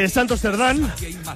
Santos Cerdán.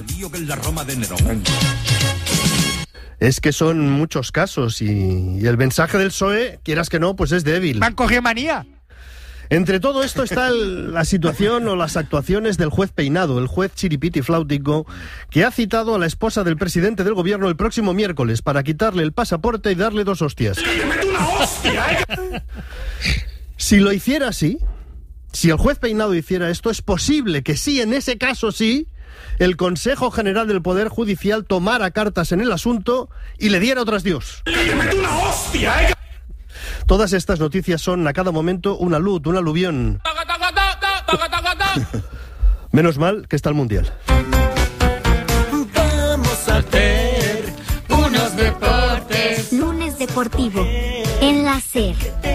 Es que son muchos casos y el mensaje del PSOE, quieras que no, pues es débil. Me han cogido manía. Entre todo esto está la situación o las actuaciones del juez Peinado, el juez chiripiti flautico, que ha citado a la esposa del presidente del gobierno el próximo miércoles para quitarle el pasaporte y darle 2 hostias. ¡Le meto una hostia, Si lo hiciera así, si el juez Peinado hiciera esto, es posible que sí, en ese caso sí, el Consejo General del Poder Judicial tomara cartas en el asunto y le diera otras dios. ¡Le meto una hostia, Todas estas noticias son a cada momento una luz, un aluvión. Menos mal que está el Mundial. Vamos a hacer unos deportes. Lunes deportivo en la SER.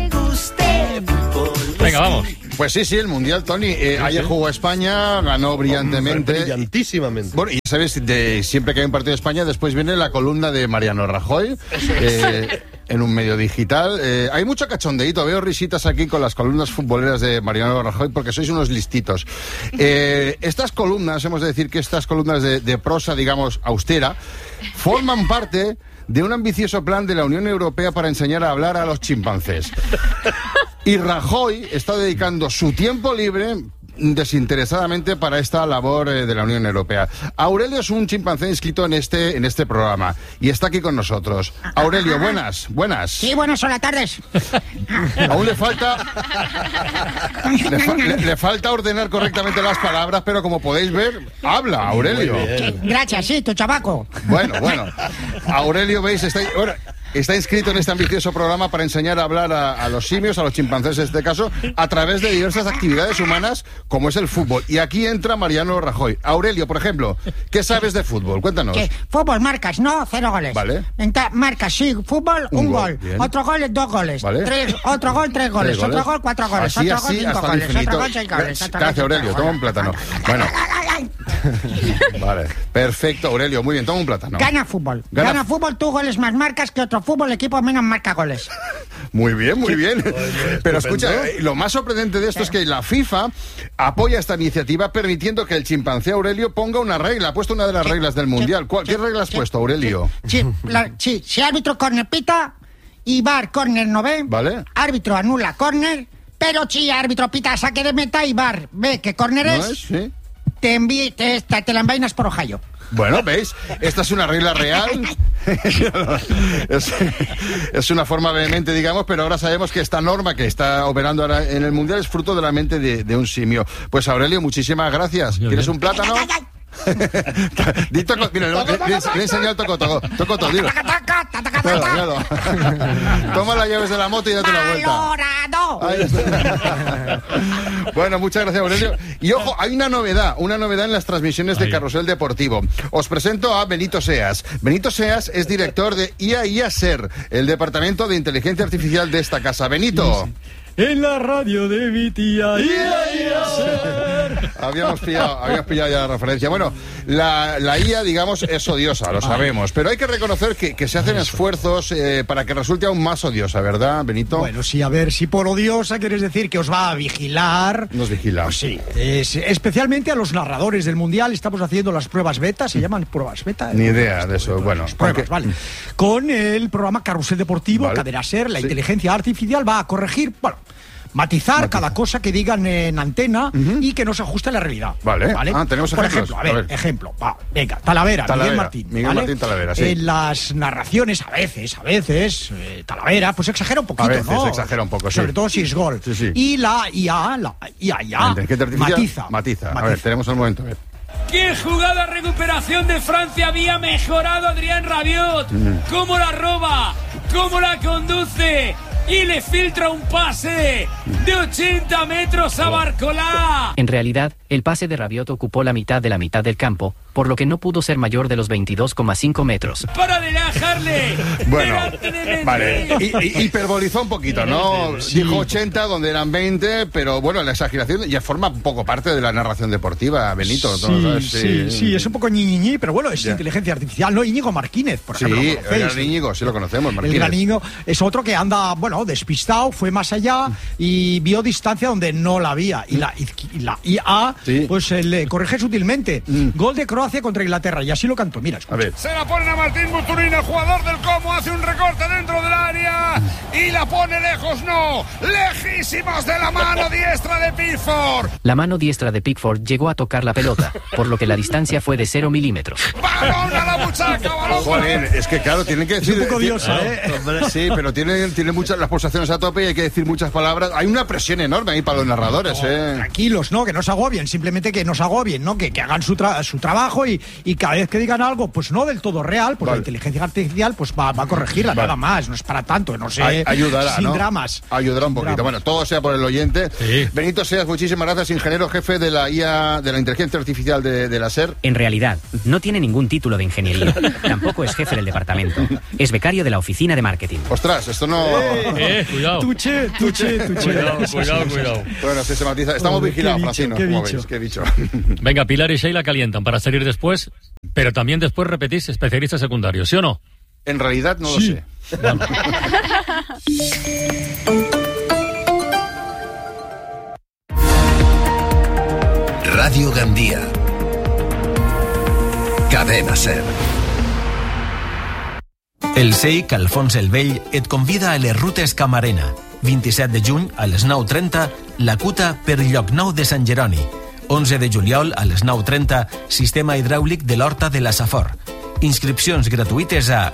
Venga, vamos. Pues sí, el Mundial, Tony. Ayer jugó España, ganó brillantemente. Brillantísimamente. Bueno, y sabes, siempre que hay un partido de España, después viene la columna de Mariano Rajoy, en un medio digital. Hay mucho cachondeíto, veo risitas aquí con las columnas futboleras de Mariano Rajoy, porque sois unos listitos. Estas columnas, hemos de decir que estas columnas de prosa, digamos, austera, forman parte de un ambicioso plan de la Unión Europea para enseñar a hablar a los chimpancés. Y Rajoy está dedicando su tiempo libre desinteresadamente para esta labor de la Unión Europea. Aurelio es un chimpancé inscrito en este programa y está aquí con nosotros. Aurelio, buenas. Sí, buenas, hola, tardes. Aún le falta le falta ordenar correctamente las palabras, pero como podéis ver, habla Aurelio. Sí, gracias, sí, tu chabaco. Bueno. Aurelio, veis, está inscrito en este ambicioso programa para enseñar a hablar a los simios, a los chimpancés en este caso, a través de diversas actividades humanas, como es el fútbol. Y aquí entra Mariano Rajoy. Aurelio, por ejemplo, ¿qué sabes de fútbol? Cuéntanos. Fútbol, marcas, no, 0 goles. Vale. Marcas, sí, fútbol, un gol. Bien. Otro gol, 2 goles. Vale. Otro gol, 3 goles. Otro gol, 4 goles. Así, otro gol, 5 hasta goles. el infinito. Otro gol, 6 goles. Gracias, Aurelio, toma un plátano. Bueno. Vale, perfecto, Aurelio, muy bien, toma un plátano. Gana fútbol, tú goles más marcas que otro fútbol, equipo menos marca goles. Muy bien. Pero escucha, lo más sorprendente de esto es que la FIFA apoya esta iniciativa permitiendo que el chimpancé Aurelio ponga una regla. Ha puesto una de las reglas del Mundial. ¿Qué regla has puesto, Aurelio? Sí, si árbitro córner pita y VAR córner no ve, vale, árbitro anula córner, pero si árbitro pita saque de meta y VAR ve que córner ¿No es? ¿Sí? Te la envainas por Ohio. Bueno, ¿veis? Esta es una regla real. Es una forma vehemente, digamos, pero ahora sabemos que esta norma que está operando ahora en el Mundial es fruto de la mente de un simio. Pues Aurelio, muchísimas gracias. ¿Quieres un plátano? Mira, le he enseñado tocoto, dilo. Toma las llaves de la moto y date la vuelta. Bueno, muchas gracias, Aurelio. Y ojo, hay una novedad en las transmisiones de Carrusel Deportivo. Os presento a Benito Seas. Benito Seas es director de IA SER, el departamento de inteligencia artificial de esta casa. Benito. En la radio de mi tía. Habíamos pillado ya la referencia. Bueno, la IA, digamos, es odiosa, lo sabemos, pero hay que reconocer que se hacen esfuerzos para que resulte aún más odiosa, ¿verdad, Benito? Bueno, sí, a ver, si por odiosa quieres decir que os va a vigilar. Nos vigila. Pues sí, especialmente a los narradores del Mundial estamos haciendo las pruebas beta, se llaman pruebas beta. Ni idea de eso, bueno. Pruebas, vale. Con el programa Carrusel Deportivo, vale. Cadena SER, la inteligencia artificial va a corregir, matizar cada cosa que digan en antena y que no se ajuste a la realidad. Vale. Tenemos por ejemplos. ejemplo, ejemplo. Venga, Talavera, Miguel Martín. Miguel Martín Talavera, sí. En las narraciones, a veces, Talavera, pues exagera un poquito, a veces, ¿no? exagera un poco, sí. Sobre todo si es gol. Sí. Y la IA matiza. A ver, tenemos un momento, a ver. ¡Qué jugada recuperación de Francia! Había mejorado Adrien Rabiot. ¿Cómo la roba? ¿Cómo la conduce? Y le filtra un pase de 80 metros a Barcolá. En realidad, el pase de Rabiot ocupó la mitad del campo, por lo que no pudo ser mayor de los 22,5 metros. ¡Para relajarle! Bueno, vale. Hiperbolizó un poquito, ¿no? Sí. Dijo 80 donde eran 20, pero bueno, la exageración ya forma un poco parte de la narración deportiva, Benito. Sí, es un poco ñiñi, pero bueno, es inteligencia artificial, ¿no? Íñigo Martínez, por ejemplo. Sí, el Íñigo, sí lo conocemos, Martínez. El gran Íñigo es otro que anda, despistado, fue más allá y y vio distancia donde no la había. Y la IA, pues le corrige sutilmente. Gol de Croacia contra Inglaterra. Y así lo cantó. Mira, escucha. A ver. Se la ponen a Martín Busturín, el jugador del Como, hace un recorte dentro del área y la pone lejos, no, lejísimos de la mano diestra de Pickford. La mano diestra de Pickford llegó a tocar la pelota, por lo que la distancia fue de 0 milímetros. ¡Balón a la muchacha! ¡Balón! Joder, es que claro, tienen que decir... Es un poco diosa, Sí, pero tiene muchas las pulsaciones a tope y hay que decir muchas palabras. Hay una presión enorme ahí para los narradores, Tranquilos, ¿no? Que no se agobien, simplemente que no se agobien, ¿no? Que hagan su trabajo y cada vez que digan algo, pues no del todo real, pues la inteligencia artificial pues va a corregirla, nada más, no es para tanto, no sé, ayudará, sin ¿no? dramas. Ayudará un poquito. Bueno, todo sea por el oyente. Sí. Benito Seas, muchísimas gracias, ingeniero jefe de la IA, de la inteligencia artificial de la SER. En realidad, no tiene ningún título de ingeniería. Tampoco es jefe del departamento. Es becario de la oficina de marketing. Ostras, esto no... Cuidado. Tuche. Cuidado. Bueno, se matiza. Estamos vigilados, Francino. ¿Cómo veis? ¿Qué bicho? Venga, Pilar y Sheila calientan para salir después, pero también después repetís especialistas secundarios, ¿sí o no? En realidad no lo sé. Vamos. Radio Gandia. Cadena SER. El CEIC Alfons el Vell et convida a les rutes Camarena. 27 de juny a les 9:30, la Cuta per Llocnou de Sant Jeroni. 11 de juliol a les 9:30, sistema hidràulic de l'Horta de la Safor. Inscripcions gratuïtes a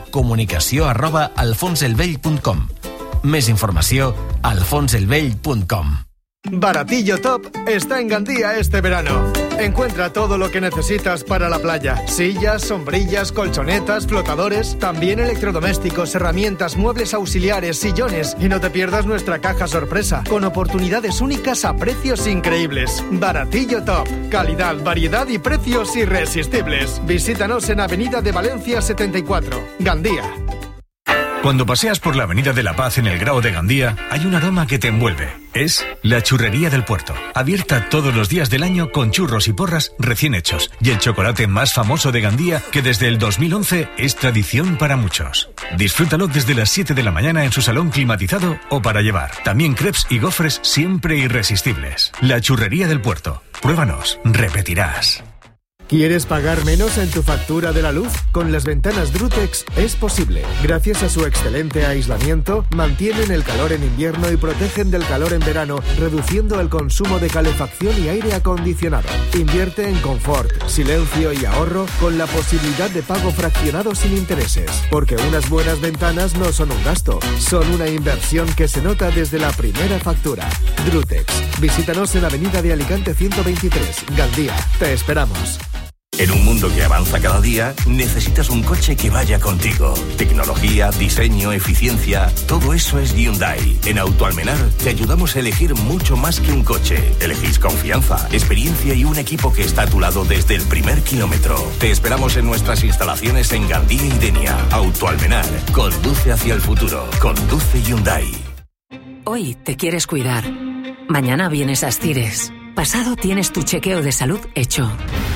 comunicació@alfonselvell.com. Més informació a alfonselvell.com. Baratillo Top está en Gandía este verano. Encuentra todo lo que necesitas para la playa. Sillas, sombrillas, colchonetas, flotadores, también electrodomésticos, herramientas, muebles auxiliares, sillones. Y no te pierdas nuestra caja sorpresa, con oportunidades únicas a precios increíbles. Baratillo Top. Calidad, variedad y precios irresistibles. Visítanos en Avenida de Valencia 74, Gandía. Cuando paseas por la Avenida de la Paz en el Grao de Gandía, hay un aroma que te envuelve. Es la Churrería del Puerto, abierta todos los días del año con churros y porras recién hechos y el chocolate más famoso de Gandía, que desde el 2011 es tradición para muchos. Disfrútalo desde las 7 de la mañana en su salón climatizado o para llevar. También crepes y gofres siempre irresistibles. La Churrería del Puerto. Pruébanos, repetirás. ¿Quieres pagar menos en tu factura de la luz? Con las ventanas Drutex es posible. Gracias a su excelente aislamiento, mantienen el calor en invierno y protegen del calor en verano, reduciendo el consumo de calefacción y aire acondicionado. Invierte en confort, silencio y ahorro con la posibilidad de pago fraccionado sin intereses. Porque unas buenas ventanas no son un gasto, son una inversión que se nota desde la primera factura. Drutex. Visítanos en Avenida de Alicante 123, Gandía. Te esperamos. En un mundo que avanza cada día, necesitas un coche que vaya contigo. Tecnología, diseño, eficiencia, todo eso es Hyundai. En Autoalmenar te ayudamos a elegir mucho más que un coche. Elegís confianza, experiencia y un equipo que está a tu lado desde el primer kilómetro. Te esperamos en nuestras instalaciones en Gandía y Denia. Autoalmenar, conduce hacia el futuro. Conduce Hyundai. Hoy te quieres cuidar. Mañana vienes a Astires. Pasado tienes tu chequeo de salud hecho.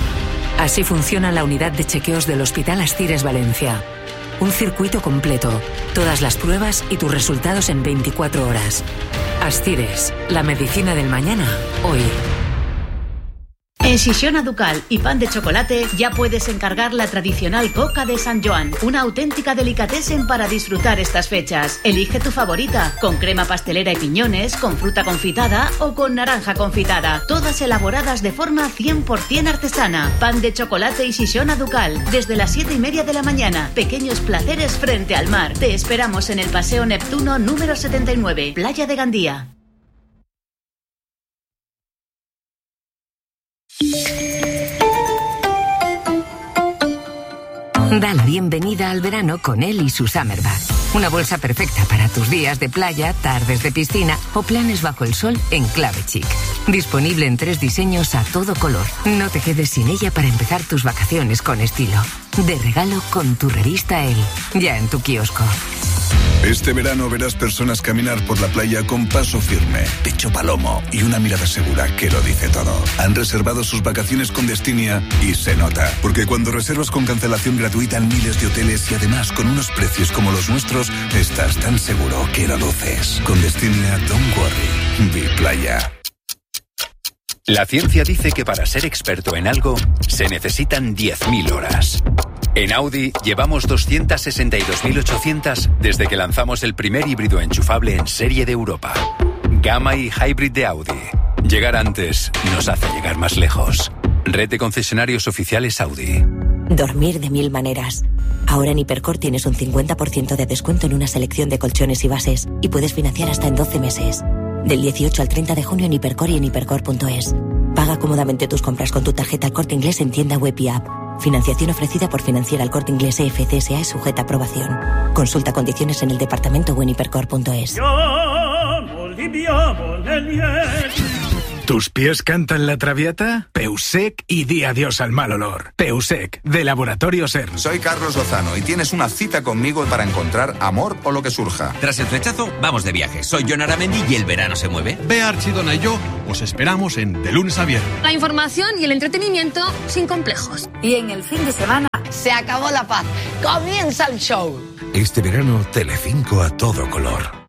Así funciona la unidad de chequeos del Hospital Astires Valencia. Un circuito completo, todas las pruebas y tus resultados en 24 horas. Astires, la medicina del mañana, hoy. En Xixona Ducal y Pan de Chocolate ya puedes encargar la tradicional coca de San Joan, una auténtica delicatessen para disfrutar estas fechas. Elige tu favorita, con crema pastelera y piñones, con fruta confitada o con naranja confitada, todas elaboradas de forma 100% artesana. Pan de Chocolate y Xixona Ducal, desde las 7:30 de la mañana. Pequeños placeres frente al mar. Te esperamos en el Paseo Neptuno número 79, Playa de Gandía. Da la bienvenida al verano con él y su Summer Bag. Una bolsa perfecta para tus días de playa, tardes de piscina o planes bajo el sol en clave chic. Disponible en 3 diseños a todo color. No te quedes sin ella para empezar tus vacaciones con estilo. De regalo con tu revista Elle. Ya en tu kiosco. Este verano verás personas caminar por la playa con paso firme, pecho palomo y una mirada segura que lo dice todo. Han reservado sus vacaciones con Destinia y se nota, porque cuando reservas con cancelación gratuita en miles de hoteles y además con unos precios como los nuestros, estás tan seguro que lo luces. Con Destinia, don't worry, vi playa. La ciencia dice que para ser experto en algo se necesitan 10.000 horas. En Audi llevamos 262.800 desde que lanzamos el primer híbrido enchufable en serie de Europa. Gamma y Hybrid de Audi. Llegar antes nos hace llegar más lejos. Red de concesionarios oficiales Audi. Dormir de 1000 maneras. Ahora en Hipercor tienes un 50% de descuento en una selección de colchones y bases y puedes financiar hasta en 12 meses. Del 18 al 30 de junio en Hipercor y en hipercor.es. Paga cómodamente tus compras con tu tarjeta El Corte Inglés en tienda web y app. Financiación ofrecida por Financiera El Corte Inglés EFCSA es sujeta a aprobación. Consulta condiciones en el departamento o en hipercor.es. ¿Tus pies cantan la traviata? Peusec y di adiós al mal olor. Peusec, de Laboratorio Ser. Soy Carlos Lozano y tienes una cita conmigo para encontrar amor o lo que surja. Tras el flechazo, vamos de viaje. Soy Jon Aramendi y el verano se mueve. Bea Archidona y yo os esperamos en De Lunes a Viernes. La información y el entretenimiento sin complejos. Y en el fin de semana se acabó la paz. Comienza el show. Este verano, Telecinco a todo color.